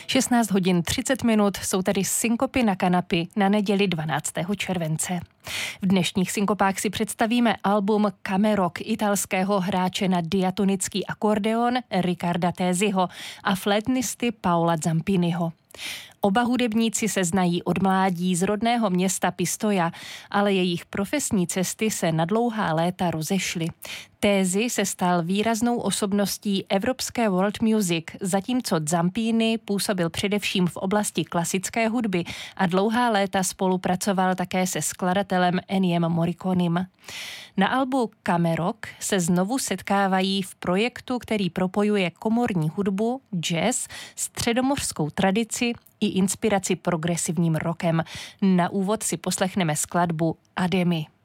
16 hodin 30 minut jsou tady Synkopy na kanapy na neděli 12. července. V dnešních synkopách si představíme album Camerok italského hráče na diatonický akordeon Riccarda Téziho a flétnisty Paola Zampiniho. Oba hudebníci se znají od mládí z rodného města Pistoia, ale jejich profesní cesty se na dlouhá léta rozešly. Tézi se stal výraznou osobností evropské world music, zatímco Zampini působil především v oblasti klasické hudby a dlouhá léta spolupracoval také se skladatelem Enniem Morriconem. Na albu Camerok se znovu setkávají v projektu, který propojuje komorní hudbu, jazz, středomořskou tradici i inspiraci progresivním rockem. Na úvod si poslechneme skladbu Ademi.